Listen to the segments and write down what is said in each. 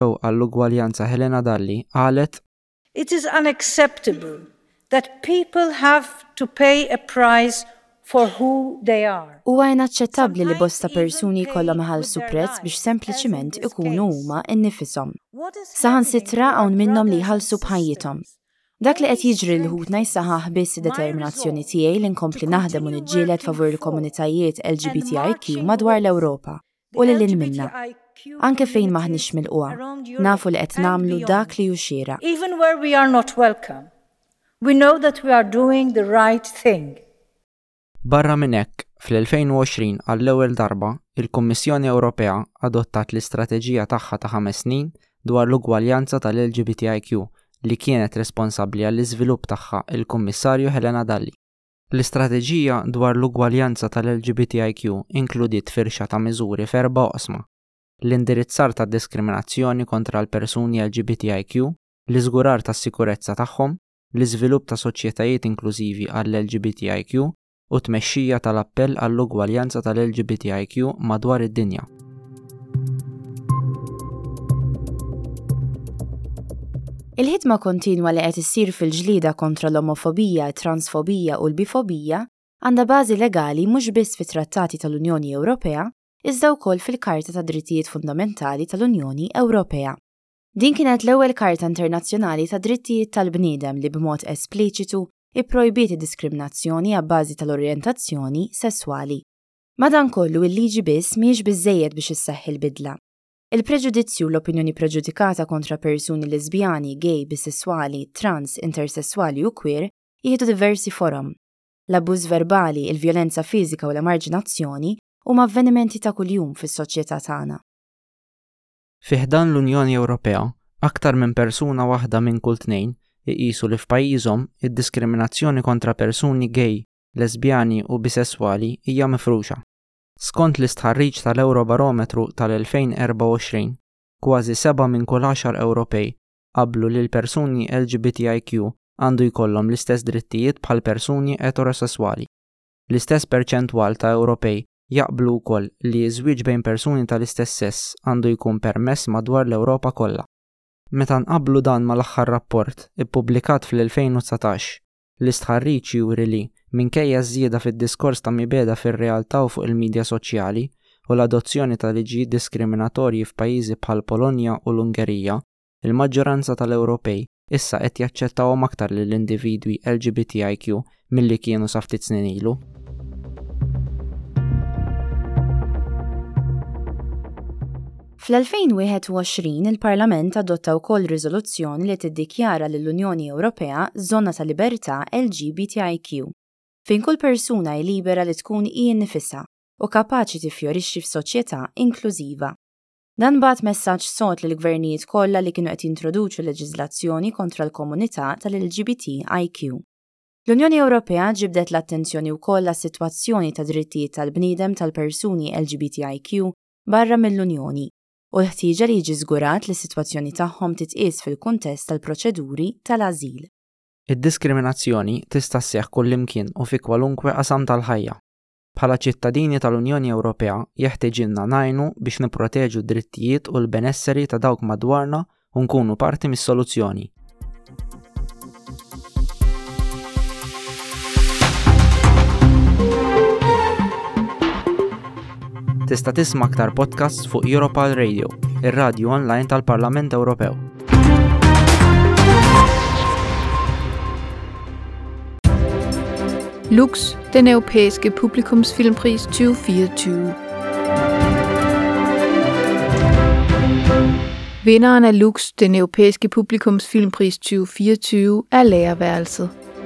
għall-ugwaljanza Helena Dalli qalet: It is unacceptable that people have to pay a price for who they are. Huwa inaċċettabbli li bosta persuni jkollhom iħallsu prezz biex sempliċiment ikunu huma innifisom. Saħansitra hawn minnhom li jħallsu bħajjithom. Dak li qed jiġri l ħutna jsaħħaħ biss determinazzjoni tiegħi li nkompli naħdem u niġġieled favur il-komunitajiet LGBTIQ madwar l-Ewropa u lil minna. Anke fejn maħniex milquha, nafu li qed nagħmlu dak li hu xieraq. Even where we are not welcome, we know that we are doing the right thing. Barra minn hekk, fl-2020 għall-ewwel darba, il-Kummissjoni Ewropea adottat l-istrateġija tagħha ta' 5 snin dwar l-ugwaljanza tal-LGBTIQ li kienet responsabbli għall-iżvilupp tagħha il-Kummissarju Helena Dalli. L-istrateġija dwar l-ugwaljanza tal-LGBTIQ inkludiet firxa ta' miżuri f'erba' oqsma: l-indirizzar ta' diskriminazzjoni kontra l-persuni LGBTIQ, l-iżgurar tas-sikurezza tagħhom, l-iżvilupp ta' soċjetajiet inklużivi għall-LGBTIQ u tmexxija tal-appell għall-ugwaljanza tal-LGBTIQ madwar id-dinja. Il-ħidma kontinwa li qed issir fil-ġlieda kontra l-omofobija, transfobija u l-bifobija għandha bażi legali mhux biss fit-trattati tal-Unjoni Ewropea, iżda wkoll fil-Karta ta' Drittijiet Fundamentali tal-Unjoni Ewropea. Din kienet l-ewwel Karta Internazzjonali ta' Drittijiet tal-Bniedem li b'mod espliċitu ipprojbiet id-diskriminazzjoni għabbażi tal-orjentazzjoni sesswali. Madankollu il-liġi biss mhijiex biżżejjed biex isseħħi l-bidla. Il-preġudizzju l-opinjoni preġudikata kontra persuni lesbjani, gay, bisessuali, trans, intersessuali u queer jieħdu diversi forom. L-abbuż verbali, il-vjolenza fiżika u l-emarġinazzjoni huma avvenimenti ta' kuljum fis-soċjetà tagħna. Fi ħdan l-Unjoni Ewropea, aktar minn persuna waħda minn kull tnejn iqisu li f'pajjiżhom id-diskriminazzjoni kontra persuni gay, lesbjani u bisessuali hija mifruxa. Skont l-istħarriġ tal-Eurobarometru tal-2024, kważi 7 minn kull 10 Ewropej qablu li l-persuni LGBTIQ għandu jkollhom l-istess drittijiet bħal persuni eterosessuali. L-istess perċentwal ta' Ewropej jaqblu wkoll li żwieġ bejn persuni tal-istess sess għandu jkun permess madwar l-Ewropa kollha. Meta nqabblu dan mal-aħħar rapport ippubblikat fl-2019, l-istħarriġ juri li minkejja żieda fid-diskors ta' mibeda fir-realtà u fuq il-midja soċjali u l-adozzjoni ta' liġijiet diskriminatorji f'pajjiżi bħal Polonja u l-Ungerija, il-maġġoranza tal-Ewropej issa qed jaċċettawhom aktar lill-individwi LGBTIQ milli kienu sa ftit snin ilu. Fl-2021 il-Parlament adotta wkoll riżoluzzjoni li tiddikjara lill-Unjoni Ewropea żona ta' libertà LGBTIQ, fejn kull persuna hi libera li tkun hi nnifisha u kapaċi tiffjorixxi f'soċjetà inklużiva. Dan bagħat messaġġ sod lill-gvernijiet kollha li kienu qed jintroduċu leġiżlazzjoni kontra l-komunità tal-LGBTIQ. L-Unjoni Ewropea ġibdet l-attenzjoni wkoll għas-sitwazzjoni ta' drittijiet tal-bniedem tal-persuni LGBTIQ barra mill-Unjoni u l-ħtieġa li jiġi żgurat li s-sitwazzjoni tagħhom titqies fil-kuntest tal-proċeduri tal-ażil. Id-diskriminazzjoni tista' sseħħ kullimkien u fi kwalunkwe qasam tal-ħajja. Bħala ċittadini tal-Unjoni Ewropea jeħtieġilna ngħinu biex nipproteġu d-drittijiet u l-benesseri ta' dawk madwarna u nkunu parti mis-soluzzjoni. Tista' tisma' aktar podcasts fuq Europal Radio, ir-radju online tal-Parlament Ewropew. Lux, den europæiske publikumsfilmpris 2024. Vinderen af Lux, den europæiske publikumsfilmpris 2024, er Lærerværelset.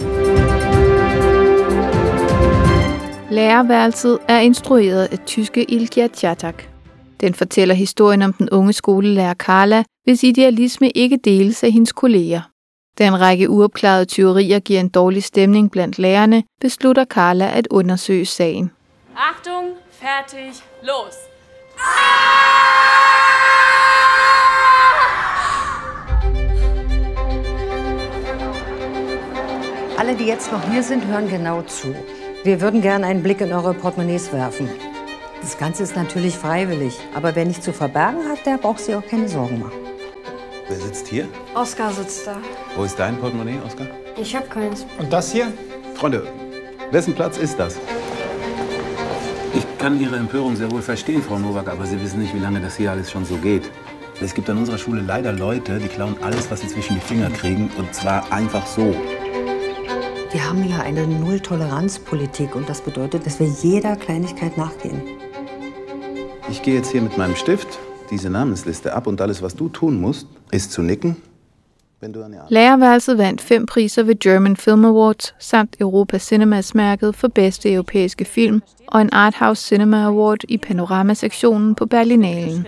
Lærerværelset er instrueret af tyske Ilja Tjatak. Den fortæller historien om den unge skolelærer Carla, hvis idealisme ikke deles af hendes kolleger. Da en række uopklarede tyverier giver en dårlig stemning blandt lærerne, beslutter Carla at undersøge sagen. Achtung, fertig, los! Alle, die jetzt noch hier sind, hören genau zu. Wir würden gerne einen Blick in eure Portemonnaies werfen. Das Ganze ist natürlich freiwillig, aber wer nichts zu verbergen hat, der braucht sich auch keine Sorgen machen. Wer sitzt hier? Oskar sitzt da. Wo ist dein Portemonnaie, Oskar? Ich hab keins. Und das hier? Freunde, wessen Platz ist das? Ich kann Ihre Empörung sehr wohl verstehen, Frau Nowak, aber Sie wissen nicht, wie lange das hier alles schon so geht. Es gibt an unserer Schule leider Leute, die klauen alles, was sie zwischen die Finger kriegen, und zwar einfach so. Wir haben ja eine Null-Toleranz-Politik und das bedeutet, dass wir jeder Kleinigkeit nachgehen. Ich gehe jetzt hier mit meinem Stift diese Namensliste ab und alles, was du tun musst, ist zu nicken, wenn du an die Arbeit. Lærerværelset vandt 5 priser ved German Film Awards samt Europa Cinemas-mærket for bedste europæiske film og en Arthouse Cinema Award i Panorama-sektionen på Berlinalen.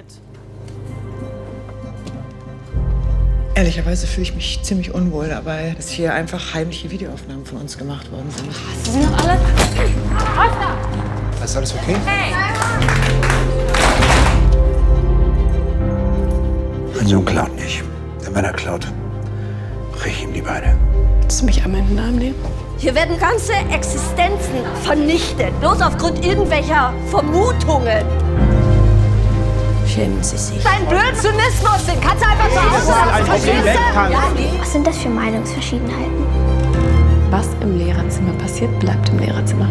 Ehrlicherweise fühle ich mich ziemlich unwohl dabei, dass hier einfach heimliche Videoaufnahmen von uns gemacht worden sind. Sie sind noch alle... Ist alles okay? Hey! Mein Sohn klaut nicht. Denn wenn er klaut, brech ich ihm die Beine. Willst du mich einmal in den Arm nehmen? Hier werden ganze Existenzen vernichtet, bloß aufgrund irgendwelcher Vermutungen. Schämen Sie sich. Dein Blödsynismus, den kannst du einfach so aussagen. Was sind das für Meinungsverschiedenheiten? Was im Lehrerzimmer passiert, bleibt im Lehrerzimmer.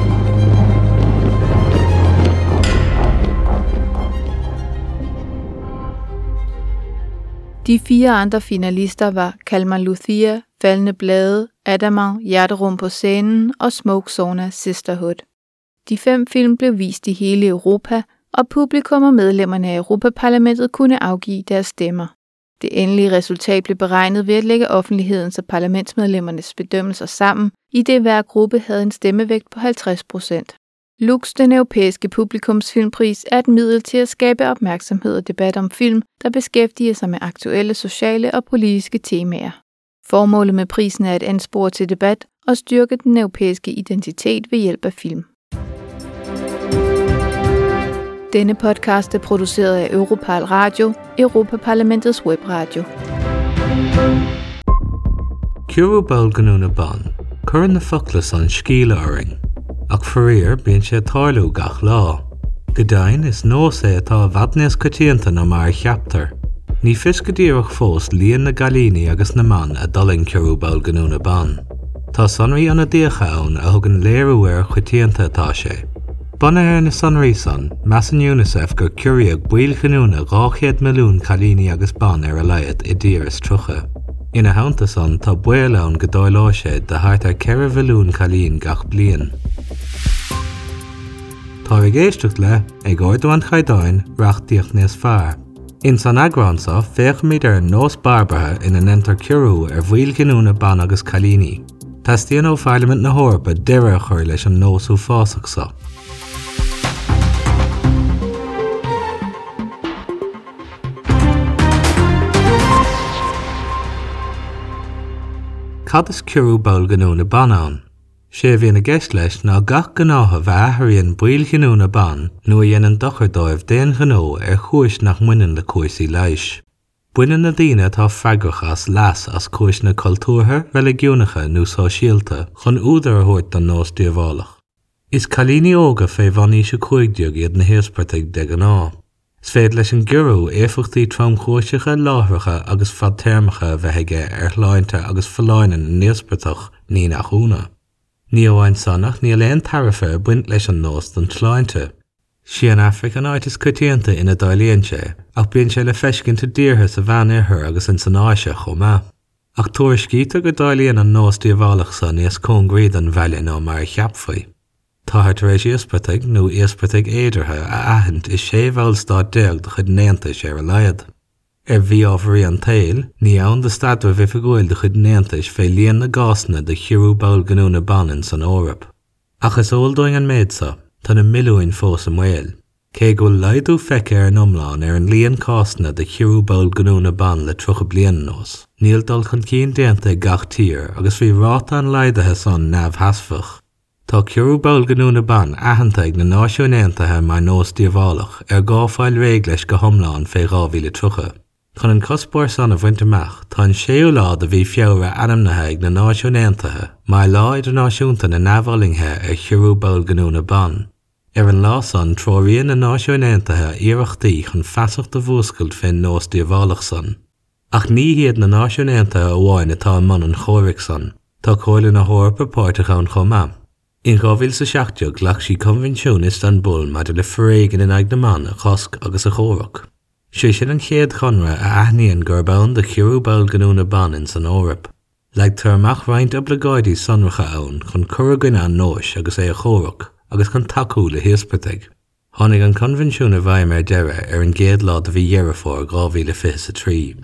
De 4 andre finalister var Kalmar Luthia, Faldende blade, Adamant, Hjerterum på scenen og Smoke Sauna Sisterhood. De 5 film blev vist i hele Europa, og publikum og medlemmerne af Europaparlamentet kunne afgive deres stemmer. Det endelige resultat blev beregnet ved at lægge offentlighedens og parlamentsmedlemmernes bedømmelser sammen, i det hver gruppe havde en stemmevægt på 50%. Lux, den europæiske publikumsfilmpris, er et middel til at skabe opmærksomhed og debat om film, der beskæftiger sig med aktuelle sociale og politiske temaer. Formålet med prisen er at anspore til debat og styrke den europæiske identitet ved hjælp af film. Denne podcast er produceret af Europal Radio, Europaparlamentets webradio. Cúrú Bölganúna Bán, chuir na foglas an scíle oring, ach foríor bíonn sé tarlú gach lá. Godain is nós é atá bhadnéas coitianta na mar cheaptar. Ní fiscadíoch fós líon na galíní agus na man a dulling Cúrú Bölganúna Bán. Tá sonraí anna díocha ann a thugann léirúir coitianta atá sé. Buna na sonraí san, meas an UNICEF gur curiaag builganúna 200 milliún galíní agus ban a leiad I díras trucha. Ina haanta san tá buile an go dóilá sé de háart ar 4 milliún galín gach blian. Tá ag éisteacht le ag gáidú an chaidáin reachtaíocht níos fearr. In San Agránsa féach míad ar nós barbathe ina nentar cúrú ar bhuilganúna ban agus galíní. Tastíon ó Parliament na Hórpa deire chuir leis an nósú fásachsa. Cad is Cúrú Bölganúna Bán ann. Sé bhíonna gceist leis ná gach gnátha bheithiríonn builganúna ban nó a dhéanann dochardóibh déan gnó ar chúis nach muineann le cuasaí leighis. Buine na daoine tá freagrachas leas as chúis na cultúrtha, religiúnacha nó sóisialta chun údar a thuirt an nós díobhálach. Is calíní óga fé bhaní se chuigdeag iad na héaspartaigh de an á. Is féad leis an gurú éfachtaí trom-chúiseacha láithreacha agus fadtermacha bheittheige ar chláinte agus foláinean na néaspartach ní nach húna. Ní óhain sannach ní léon tarifa buint leis an nós don chláinte. Si an African áitis coitianta ina dáilíonn sé, ach bíonn sé le feiscinnta díortha sa bhean éair agus in san áise chomá. Ach tuair scíte go dáilíonn an nós díobhálach san níos cóngríad an bheile nó mar cheapfaí. Táthart rééis iaspartaigh nó iaspartaigh éidirtha a aithint is sé bhil stáid déag de chud néantais ar a leiad. Bhí ábharí an tail, ní ann de stadfa bhí fagóil de chud néantais fé líon na gásna de Cúrú Bölganúna Bán in san Órap. Ach is óldóing an méidsa, tá na milliúin fós an mhail. Cé go leidú feice ar an omláin ar an líon cásna de Cúrú Bölganúna Bán le trocha bliain nós. Níl dul chun cín déanta gach tír agus bhí ráta an leidathe san nebh hasfach. Tá Cúrú Bölganúna Bán ahantaigh na náisiúnéantathe mar nós díobhálach ar gáfáil réig leis go thomláin fé 2003. Chun an cospóir san a bhainteach tá an séú lá a bhí feabhra anamnathe ag na náisiúnéantathe mar lá idirnáisiúnta na neamhghalingthe ar Cúrú Bölganúna Bán. Ar an lá san tróiríonn na náisiúnéantathe iarachtaí chun feasacht a bhuascailt féin nós díobhálach san. Ach ní hiad na náisiúnta a bháin atá man an chóirric san, tá cóile na Hórpa Páirteáin chomá. In 2017 lach sí Convention Istanbul maidir le freigan in ag na man a chosc agus a chóirric. Sé sin an chéad chunra a aithníonn gur bán de chiú bail ganúna ban in san Órap. Leag tarmach roinnt obligáidí sonracha ann chun curragan an nóis agus é a chóirric agus chun taú le hiaspateig. Tháinig an Convention a bhaim deire an géad lá a bhí dhearafór 2023.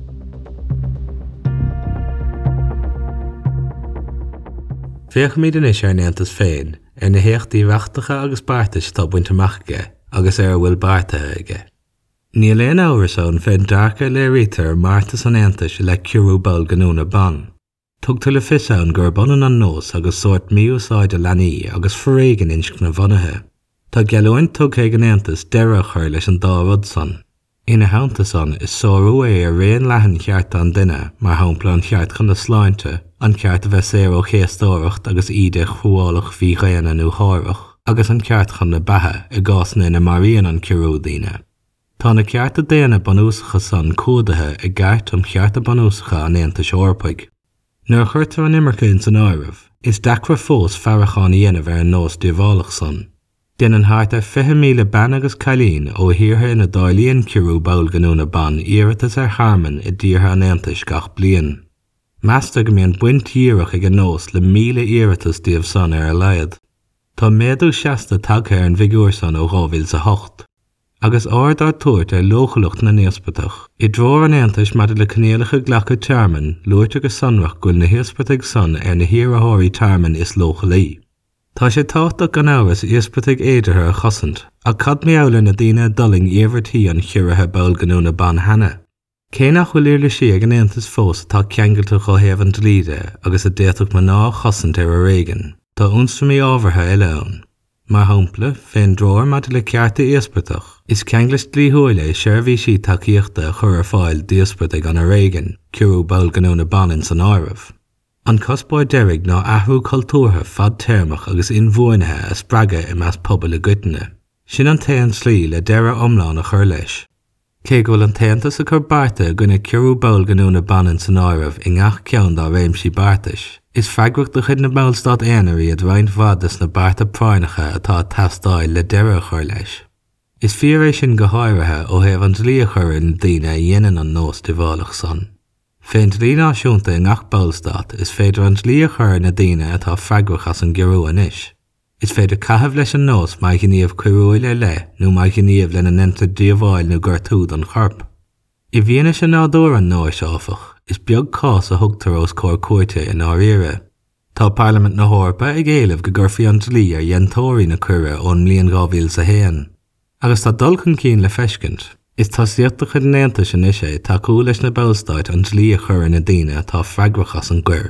Féach míad inis neantas féin na héachtaí reachtacha agus bartais tá buinte amachige agus bhfuil barta aige. Ní léon áhar féin darcha le réitar martas an antais le ciúrú bail ganúna ban. Tugtar le fisáin gur banan an nós agus sort míúsáid a leanaí agus freigan insc na bhanathe. Tá gealúin tug an antas deire chuir leis an dárod san. Ina haanta san is sóú a réon lehan cheart an duine mar hampla an cheart chun na sláinte an ceart a bheith séir ó chéastóireacht agus iad chuálach bhí réana nó háireach agus an ceart chun na bethe i gásna na maríon an ciúrú daoine. Tá na ceart a déana banúsacha san códathe i gceart am ceart a banúsacha an Aontais Eorpaig. Nuair chuirtar an imircinn san áireamh, is dacra fós fearracháin dhéanamh ar an nós díomhálach san. Déanann thart 5,000 ben agus cailín ó thiortha ina dáilíonn ciúrú bail ganúna ban iarratas ar Harman i dtíortha an Aontais gach bliain. Measta go mbíonn buint díreach ag an nós le 1,000 iarratas díobh san ar a leiad. Tá méadú 60 tagtha ar an bhigúr san ó 2008. Agus áard ar tuairt ar lóchalacht na néaspatach. I dróir an Aontais maidir le cnéalacha ghlacha tearman luairte go sanrach gúil na hiaspataigh san ar na hiarrtháirí tearman is lóchalaí. Tá sé táchtach an áras iaspaigh éidirthe a chosint, a cad meabhlann na daoine doling éivirtí an chiúrathe bail ganúna ban hena. Cé nach bhfuil le sí ag an Aontas fós tá ceangailte go héamh dlíide agus a déach man ná chosint ar a réigen. Tá únsramí ábhartha eile ann. Mar hampla féin dróir maidir le cearta iaspaitach, is ceanglas dlíthiúile seirbhísí tacaíochta chur ar fáil díospaigh an a réigen, ciúrú bail ganúna ban in san áireamh. An cospóid deirg ná athhrú cultúrtha fad téirmach agus inmhuainithe a spreaga i meas pobal a gcuiteanna. Sin an taon slí le deire omláin a chur leis. Cé go bhfuil an taontas a chur barta gona ciúrú bail ganúna ban in san áireamh i ngach ceann dá réimsí bartais. Is feagrach do chud na bailstad éanaí a bhaint bhadas na barta práinnacha atá testáil le deire a chur leis. Is fíoréis sin go háirithe ó thaobh an dlí a chur in daoine a dhéanaan an nós díomhálach san. Féin dlí náisiúnta i ngach bailstad is féidir an dlí a chur na daoine atá feagrach as an ghearú anois. Is féidir caitheamh leis an nós mai gníomh cuireúil le nó mai gníomh lena nenta díomháil nó gur túd an chorp. I bhíana sin nádúr an nóis áfach, is beag cás a thugtar os cóir cuairte in áiríire. Tá Parliament na Hórpa ag éileamh go gurfaí an dlí ar dhéantóirí na cuire ón mbliain 2001. Agus tá dulcan cín le feiscint. Is tá siachtach chud an Aontais in isé taú leis na bailstáid an dlí a chur na daoine atá freagrach as an gcuir.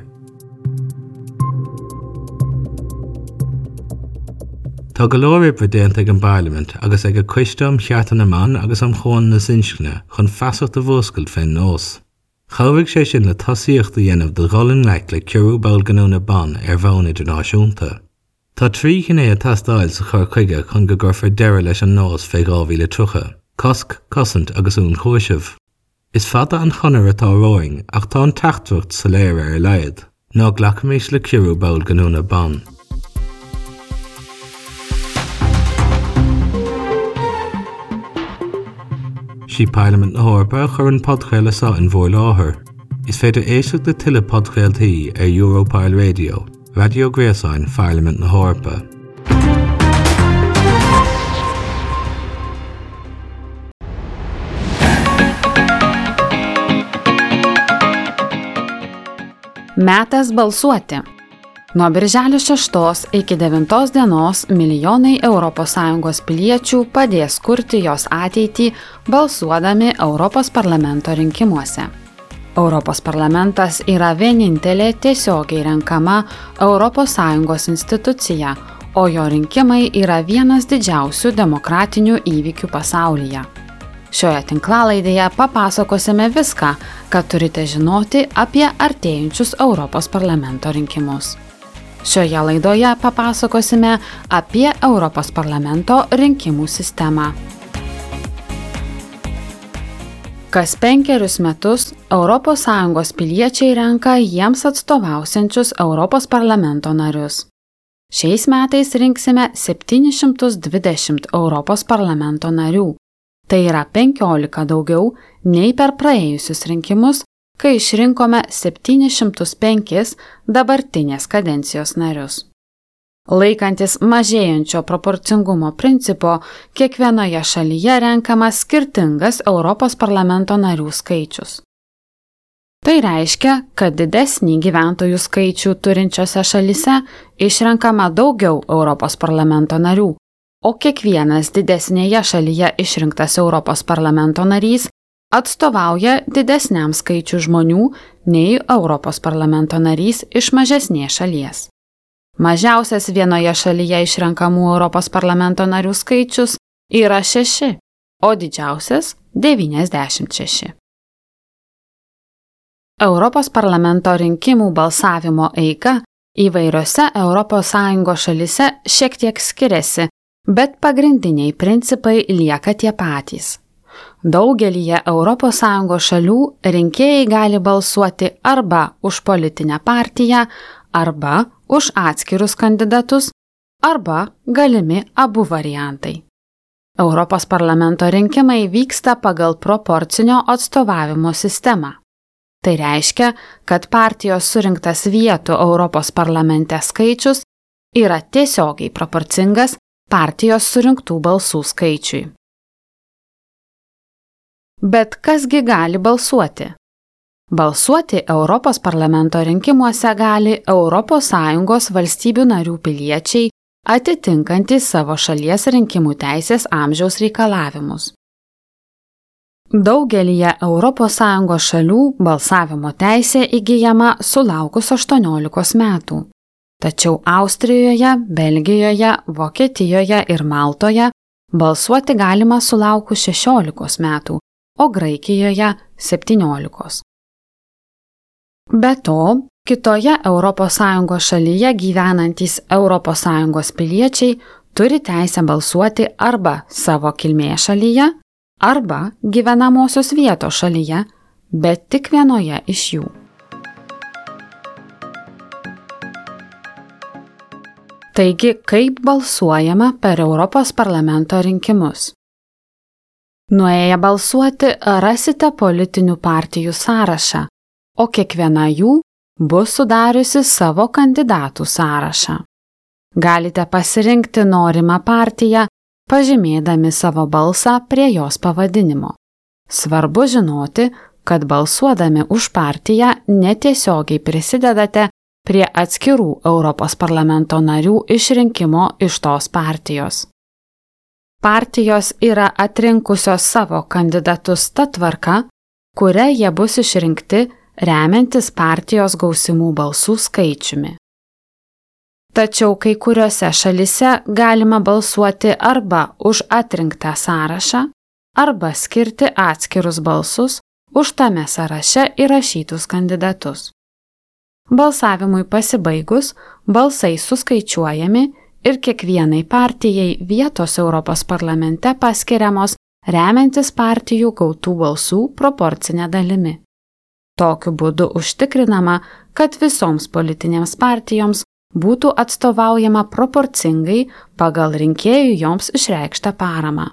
Tá go leor ibre déanta ag an Parliament agus ag a cuisteam cheartan na man agus am chun na sinscne chun feasacht a bhoscailt féin nós. Chabhaigh sé sin le tosaíocht a dhéanamh de rolling leit le ciúrú bail ganúna ban ar bhonn idirnáisiúnta. Tá trí chinné a testáil sa chur chuige chun go gurfar deire leis an nós fé 2003. Cosc, cosint agus ún chúisimh. Is fada an chonar atá roing ach tá an teachtrucht sa léir ar leiad, ná ghlacaméis le ciúrú bail ganúna ban. Sí Parliament na Hórpa chur an podchéile sa in bhór láthair. Is féidir éisteach de tuile podchéiltaí ar Europile Radio, Radio Gréasáin Parliament na Hórpa. Metas balsuoti. Nuo birželio 6 iki 9 dienos milijonai ES piliečių padės kurti jos ateitį balsuodami Europos parlamento rinkimuose. Europos parlamentas yra vienintelė tiesiogiai renkama ES institucija, o jo rinkimai yra vienas didžiausių demokratinių įvykių pasaulyje. Šioje tinklalaidėje papasakosime viską, ką turite žinoti apie artėjančius Europos parlamento rinkimus. Šioje laidoje papasakosime apie Europos parlamento rinkimų sistemą. Kas 5 metus ES piliečiai renka jiems atstovausiančius Europos parlamento narius. Šiais metais rinksime 720 Europos parlamento narių. Tai yra 15 daugiau nei per praėjusius rinkimus, kai išrinkome 705 dabartinės kadencijos narius. Laikantis mažėjančio proporcingumo principo, kiekvienoje šalyje renkamas skirtingas Europos parlamento narių skaičius. Tai reiškia, kad didesnį gyventojų skaičių turinčiose šalyse išrenkama daugiau Europos parlamento narių, o kiekvienas didesnėje šalyje išrinktas Europos parlamento narys atstovauja didesniam skaičių žmonių nei Europos parlamento narys iš mažesnės šalies. Mažiausias vienoje šalyje išrenkamų Europos parlamento narių skaičius yra 6, o didžiausias 96. Europos parlamento rinkimų balsavimo eiga įvairiose ES šalyse šiek tiek skiriasi, bet pagrindiniai principai lieka tie patys. Daugelyje ES šalių rinkėjai gali balsuoti arba už politinę partiją, arba už atskirus kandidatus, arba galimi abu variantai. Europos parlamento rinkimai vyksta pagal proporcinio atstovavimo sistemą. Tai reiškia, kad partijos surinktas vietų Europos parlamente skaičius yra tiesiogiai proporcingas partijos surinktų balsų skaičiui. Bet kasgi gali balsuoti? Balsuoti Europos parlamento rinkimuose gali ES valstybių narių piliečiai atitinkantys savo šalies rinkimų teisės amžiaus reikalavimus. Daugelyje ES šalių balsavimo teisė įgyjama sulaukus 18 metų. Tačiau Austrijoje, Belgijoje, Vokietijoje ir Maltoje balsuoti galima sulaukus 16 metų, o Graikijoje 17. Be to, kitoje ES šalyje gyvenantys ES piliečiai turi teisę balsuoti arba savo kilmės šalyje, arba gyvenamosios vietos šalyje, bet tik vienoje iš jų. Taigi, kaip balsuojama per Europos parlamento rinkimus? Nuėję balsuoti rasite politinių partijų sąrašą, o kiekviena jų bus sudariusi savo kandidatų sąrašą. Galite pasirinkti norimą partiją, pažymėdami savo balsą prie jos pavadinimo. Svarbu žinoti, kad balsuodami už partiją netiesiogiai prisidedate prie atskirų Europos parlamento narių išrinkimo iš tos partijos. Partijos yra atrinkusios savo kandidatus ta tvarka, kuria jie bus išrinkti remiantis partijos gausimų balsų skaičiumi. Tačiau kai kuriuose šalyse galima balsuoti arba už atrinktą sąrašą, arba skirti atskirus balsus už tame sąraše įrašytus kandidatus. Balsavimui pasibaigus, balsai suskaičiuojami ir kiekvienai partijai vietos Europos parlamente paskiriamos remiantis partijų gautų balsų proporcinė dalimi. Tokiu būdu užtikrinama, kad visoms politinėms partijoms būtų atstovaujama proporcingai pagal rinkėjų joms išreikštą paramą.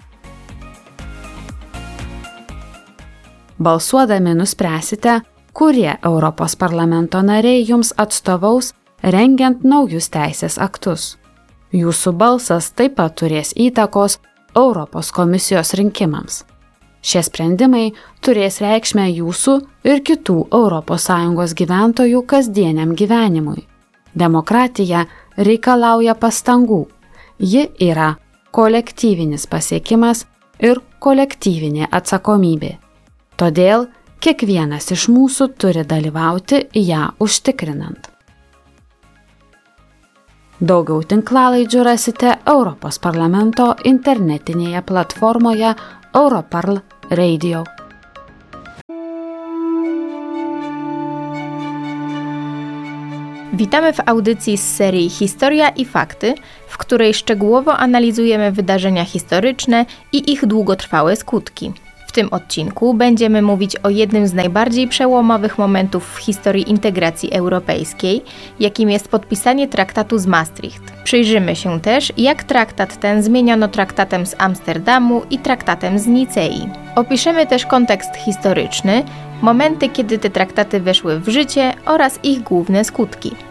Balsuodami nuspręsite, kurie Europos parlamento nariai jums atstovaus rengiant naujus teisės aktus. Jūsų balsas taip pat turės įtakos Europos komisijos rinkimams. Šie sprendimai turės reikšmę jūsų ir kitų ES gyventojų kasdieniam gyvenimui. Demokratija reikalauja pastangų. Ji yra kolektyvinis pasiekimas ir kolektyvinė atsakomybė. Todėl kiekvienas iš mūsų turi dalyvauti ją užtikrinant. Daugiau tinklalaidžių rasite Europos parlamento internetinėje platformoje Europarl Radio. Witamy w audycji z serii Historia i fakty, w której szczegółowo analizujemy wydarzenia historyczne i ich długotrwałe skutki. W tym odcinku będziemy mówić o jednym z najbardziej przełomowych momentów w historii integracji europejskiej, jakim jest podpisanie traktatu z Maastricht. Przyjrzymy się też, jak traktat ten zmieniono traktatem z Amsterdamu i traktatem z Nicei. Opiszemy też kontekst historyczny, momenty, kiedy te traktaty weszły w życie oraz ich główne skutki.